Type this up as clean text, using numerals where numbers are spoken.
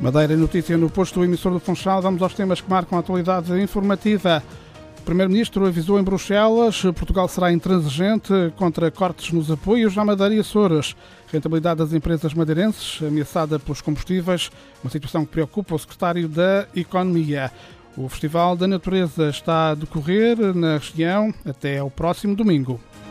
Madeira e notícia no posto emissor do Funchal. Vamos aos temas que marcam a atualidade informativa. O Primeiro-Ministro avisou em Bruxelas que Portugal será intransigente contra cortes nos apoios à Madeira e Açores. Rentabilidade das empresas madeirenses ameaçada pelos combustíveis, uma situação que preocupa o Secretário da Economia. O Festival da Natureza está a decorrer na região até ao próximo domingo.